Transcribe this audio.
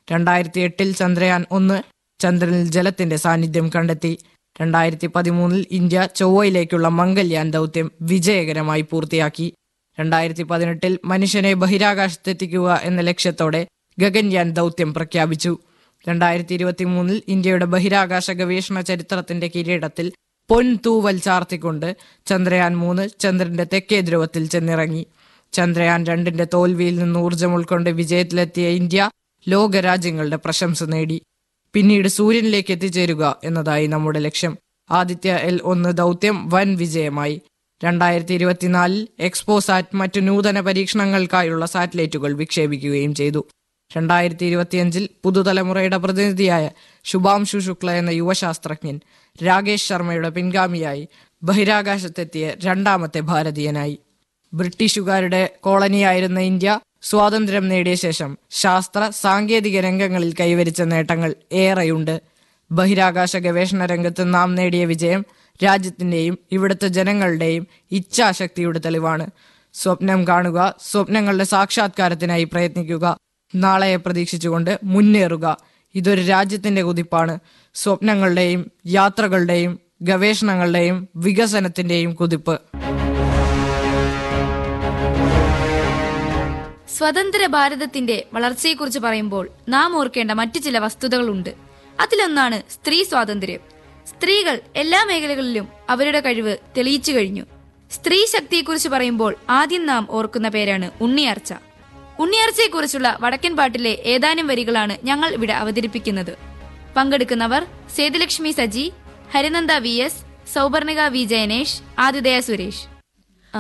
2008 ചന്ദ്രയാൻ 1 ചന്ദ്രനിൽ ജലത്തിന്റെ സാന്നിധ്യം കണ്ടെത്തി. 2013 ഇന്ത്യ ചൊവ്വയിലേക്കുള്ള മംഗൾയാൻ ദൗത്യം വിജയകരമായി പൂർത്തിയാക്കി. 2018 മനുഷ്യനെ ബഹിരാകാശത്തെത്തിക്കുക എന്ന ലക്ഷ്യത്തോടെ ഗഗൻയാൻ ദൗത്യം പ്രഖ്യാപിച്ചു. 2023 ഇന്ത്യയുടെ ബഹിരാകാശ ഗവേഷണ ചരിത്രത്തിന്റെ കിരീടത്തിൽ പൊൻതൂവൽ ചാർത്തിക്കൊണ്ട് ചന്ദ്രയാൻ 3 ചന്ദ്രന്റെ തെക്കേ ധ്രുവത്തിൽ ചെന്നിറങ്ങി. ചന്ദ്രയാൻ 2ന്റെ തോൽവിയിൽ നിന്ന് ഊർജ്ജം ഉൾക്കൊണ്ട് വിജയത്തിലെത്തിയ ഇന്ത്യ ലോകരാജ്യങ്ങളുടെ പ്രശംസ നേടി. പിന്നീട് സൂര്യനിലേക്ക് എത്തിച്ചേരുക എന്നതായി നമ്മുടെ ലക്ഷ്യം. ആദിത്യ L1 ദൗത്യം വൻ വിജയമായി. 2024 എക്സ്പോസാറ്റ് മറ്റു നൂതന പരീക്ഷണങ്ങൾക്കായുള്ള സാറ്റലൈറ്റുകൾ വിക്ഷേപിക്കുകയും ചെയ്തു. 2025 പുതുതലമുറയുടെ പ്രതിനിധിയായ ശുഭാംശു ശുക്ല എന്ന യുവശാസ്ത്രജ്ഞൻ രാകേഷ് ശർമ്മയുടെ പിൻഗാമിയായി ബഹിരാകാശത്തെത്തിയ രണ്ടാമത്തെ ഭാരതീയനായി. ബ്രിട്ടീഷുകാരുടെ കോളനിയായിരുന്ന ഇന്ത്യ സ്വാതന്ത്ര്യം നേടിയ ശേഷം ശാസ്ത്ര സാങ്കേതിക രംഗങ്ങളിൽ കൈവരിച്ച നേട്ടങ്ങൾ ഏറെയുണ്ട്. ബഹിരാകാശ ഗവേഷണ രംഗത്ത് നാം നേടിയ വിജയം രാജ്യത്തിന്റെയും ഇവിടുത്തെ ജനങ്ങളുടെയും ഇച്ഛാശക്തിയുടെ തെളിവാണ്. സ്വപ്നം കാണുക, സ്വപ്നങ്ങളുടെ സാക്ഷാത്കാരത്തിനായി പ്രയത്നിക്കുക, നാളെയെ പ്രതീക്ഷിച്ചുകൊണ്ട് മുന്നേറുക. ഇതൊരു രാജ്യത്തിന്റെ കുതിപ്പാണ്. സ്വപ്നങ്ങളുടെയും യാത്രകളുടെയും ഗവേഷണങ്ങളുടെയും വികസനത്തിന്റെയും കുതിപ്പ്. സ്വതന്ത്ര ഭാരതത്തിന്റെ വളർച്ചയെക്കുറിച്ച് പറയുമ്പോൾ നാം ഓർക്കേണ്ട മറ്റു ചില വസ്തുതകളുണ്ട്. അതിലൊന്നാണ് സ്ത്രീ സ്വാതന്ത്ര്യം. സ്ത്രീകൾ എല്ലാ മേഖലകളിലും അവരുടെ കഴിവ് തെളിയിച്ചു കഴിഞ്ഞു. സ്ത്രീ ശക്തിയെക്കുറിച്ച് പറയുമ്പോൾ ആദ്യം നാം ഓർക്കുന്ന പേരാണ് ഉണ്ണിയാർച്ച. ഉണ്ണിയാർച്ചയെക്കുറിച്ചുള്ള വടക്കൻ പാട്ടിലെ ഏതാനും വരികളാണ് ഞങ്ങൾ ഇവിടെ അവതരിപ്പിക്കുന്നത്. പങ്കെടുക്കുന്നവർ സേതുലക്ഷ്മി സജി, ഹരിനന്ദ VS, സൗപർണിക V ജയനേഷ്, ആതിഥേയ സുരേഷ്.